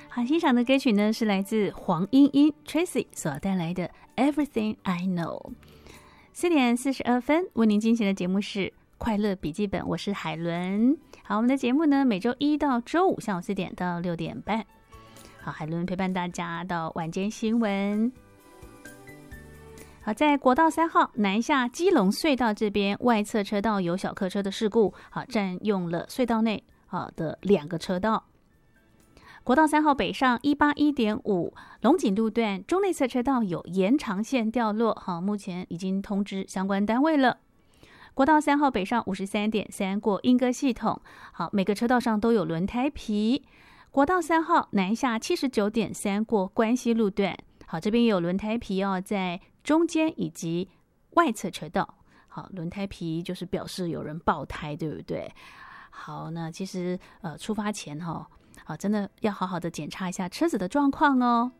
好，欣赏的歌曲呢是来自黄莺莺 Tracy 所带来的 Everything I Know。 4点42分，为您进行的节目是快乐笔记本，我是海伦。好，我们的节目呢每周一到周五下午4点到6点半。好，海伦陪伴大家到晚间新闻。好，在国道3号南下基隆隧道这边外侧车道有小客车的事故，好，占用了隧道内的2个车道。国道3号北上 181.5 龙井路段中内侧车道有延长线掉落，好，目前已经通知相关单位了。国道3号北上 53.3 过莺歌系统，好，每个车道上都有轮胎皮。国道3号南下 79.3 过关西路段，好，这边也有轮胎皮在中间以及外侧车道。好，轮胎皮就是表示有人爆胎，对不对？好，那其实出发前好，真的要好好的检查一下车子的状况哦。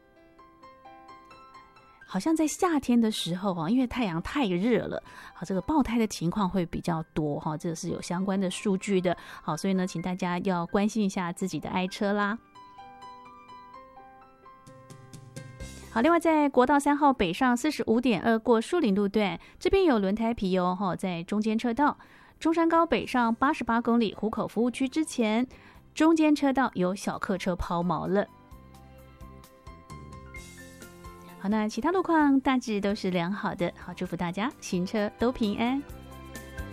好像在夏天的时候因为太阳太热了，好，这个爆胎的情况会比较多这是有相关的数据的。好，所以呢，请大家要关心一下自己的爱车啦。好，另外在国道3号北上 45.2 过树林路段，这边有轮胎皮在中间车道。中山高北上88公里湖口服务区之前，中间车道有小客车抛锚了。好，那其他路况大致都是良好的。好，祝福大家行车都平安。